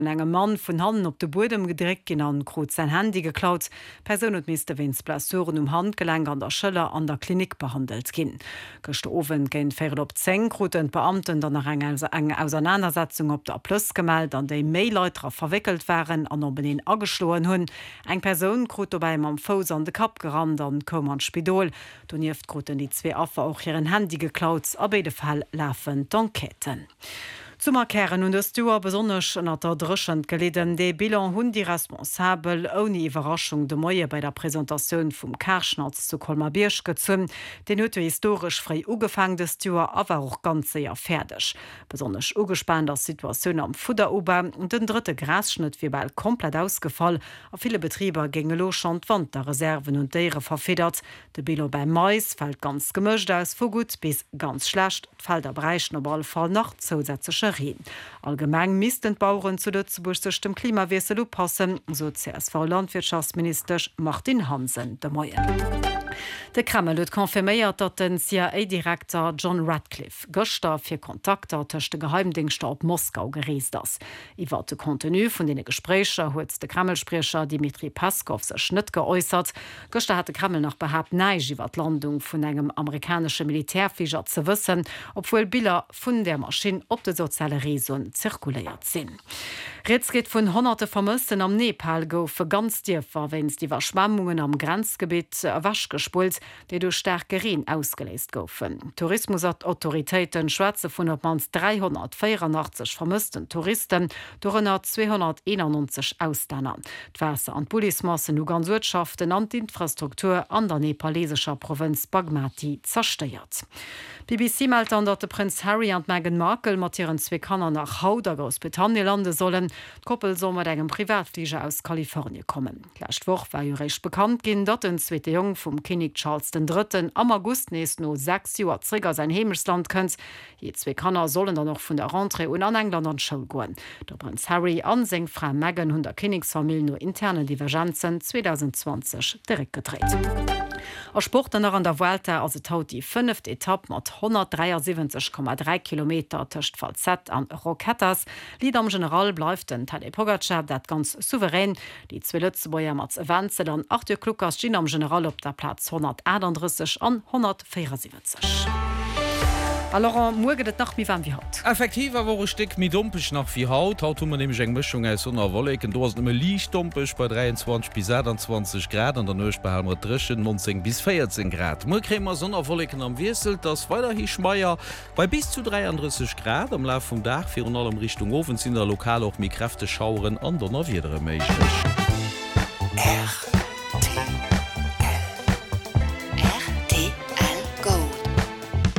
engem Mann vun Handen op de Bodem gedrégt gin an Grot sein Handy geklaut. Person und Mr. Wins Blessuren Handgelenk an der Schëlle an der Klinik behandelt ginn. Gestowen géint 4:10 Groten Beamten dann nach eng Auseinandersetzung op der Plus gemeldt, an déi Mailleuter verwickelt waren an op den ageschloen hunn. Eng Person krut beim am Fos an de Kap gerammt an kom an Spidol. Donieft Groten die 2 Affer auch ihren Handy geklaut, a beide Fall lafen d'Enqueten. Zum Erklären und das Tour besonders nach der Drschend geleden, de Bilan hun die responsabel ohne Überraschung de Moie bei der Präsentation vom Karschnatz zu Kolmarbiersch gezünn. Den hue historisch frei ugefangen des Tour, aber auch ganz sehr fertig. Besonders ugespannt der Situation am Futterober und den dritte Grasschnitt wie bald komplett ausgefallen. Auf viele Betriebe gingen los schon Wand der Reserven und Tiere verfedert. De Bilan beim Mais fällt ganz gemischt aus, von gut bis ganz schlecht. Fällt der Bereich normal Fall noch zusätzliche Allgemein missten Bauern zu Lützeburg sich dem Klimawechsel oppassen, so CSV-Landwirtschaftsminister Martin Hansen de Moie. De Kreml huet konfirméiert, dat den CIA-Direktor John Radcliffe Göster fir Kontakter tëcht de Geheimdienste op Moskau gereest ass. Iwer de Kontinu vun dene Gesprächer huet de Kremlsprecher Dmitri Peskov sech net geäußert. Göster hat de Kreml nach behaupt neig iwwer d' Landung vun engem amerikanische Militärfliger ze wëssen, obwohl Bilder vun der Maschine op de soziale Reson zirkuléiert sinn. Ritz geht vun hunderte Vermissten am Nepal goufe ganz Dierfer, wenns die Verschwammungen am Grenzgebiet wasch gespult, die durch stark Gerin ausgelesen goufen. Tourismusautoritäten schwätze vun op mans 384 vermissten Touristen, darunter 291 Ausländer. D'Wasser an Polimassen u ganz Wirtschaften an d'Infrastruktur an der nepalesischer Provinz Bagmati zersteiert. BBC meldet an, dat de Prinz Harry und Meghan Markle mat ihren 2 Kanner nach Haut a Großbritannien lande sollen. Koppel soll mat engem Privatflieger aus Kalifornien kommen. Lächtwoch war jo recht bekannt ginn, dat den zweete Jung vum König Charles III. Am August nees no 6 Joer Trigger sein Himmelsland kënnt. Je 2 Kanner sollen dann noch vun der Rentrée und an England an Schul goen. Der Prinz Harry an seng Frau Meghan hun der Königsfamilie no interne Divergenzen 2020 direkt gedreht. A Sporten an der Vuelta as haut die 5. Etappe mat 173,3 Kilometer tcht VZ an Rocketas. Lied am General bleif den Tadej Pogacar dat ganz souverän. Die 2 Lützeboer mat Wenzel an 8 Kluckers gin am General op der Platz 131 an 174. Alors, morgen nach wie wann wie haut. Effektiv war Stick mit dumpech nach wie haut. Haut man nämlich eng Mischung aus Wolke. Du hast immer lichtdumpech bei 23 bis 27 Grad an der Nöch bei Helmer Drschen 19 bis 14 Grad. Mokrämer Sonnerwolken am Wirsel, das weiter hi Schmeier bei bis zu 33 Grad am Lauf vom Dach für allem Richtung Ofen sind der lokal auch mit Kräfte schauren an der Naviere möglich.